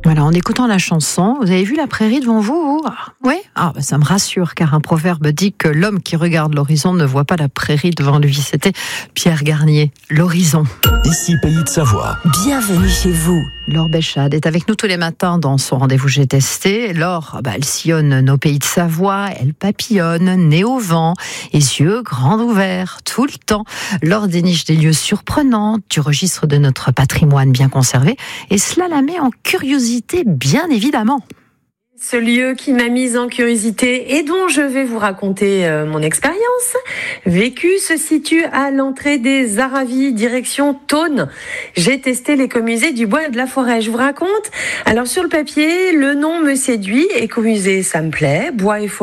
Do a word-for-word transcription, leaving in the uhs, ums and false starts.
Voilà, en écoutant la chanson, vous avez vu la prairie devant vous, vous Oui. Ah, bah, ça me rassure, car un proverbe dit que l'homme qui regarde l'horizon ne voit pas la prairie devant lui. C'était Pierre Garnier, l'horizon. Ici, Pays de Savoie. Bienvenue chez vous. Laure Béchade est avec nous tous les matins dans son rendez-vous J'ai testé. Laure, bah, elle sillonne nos pays de Savoie, elle papillonne, nez au vent, et yeux grands ouverts, tout le temps. Laure déniche des lieux surprenants, du registre de notre patrimoine bien conservé, et cela la met en curiosité, bien évidemment. Ce lieu qui m'a mise en curiosité et dont je vais vous raconter euh, mon expérience vécue se situe à l'entrée des Aravis, direction Thônes. J'ai testé l'écomusée du bois et de la forêt. Je vous raconte. Alors sur le papier, le nom me séduit. Écomusée, ça me plaît. Bois et forêt.